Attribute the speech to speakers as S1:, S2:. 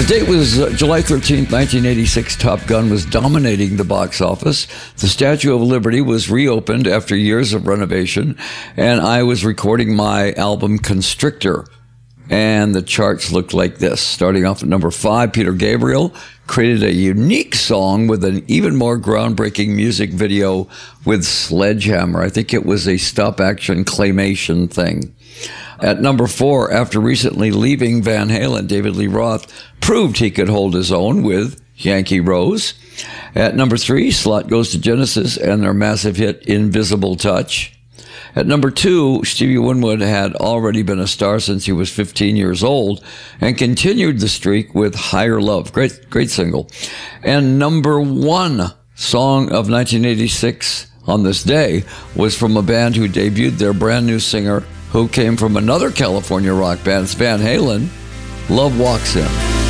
S1: The date was July 13th, 1986. Top Gun was dominating the box office. The Statue of Liberty was reopened after years of renovation, and I was recording my album Constrictor. And the charts looked like this. Starting off at number 5, Peter Gabriel created a unique song with an even more groundbreaking music video with Sledgehammer. I think it was a stop-action claymation thing. At number 4, after recently leaving Van Halen, David Lee Roth proved he could hold his own with Yankee Rose. At number 3, slot goes to Genesis and their massive hit Invisible Touch. At number 2, Stevie Winwood had already been a star since he was 15 years old and continued the streak with Higher Love. Great single. And number 1 song of 1986 on this day was from a band who debuted their brand new singer who came from another California rock band, Van Halen. Love Walks In.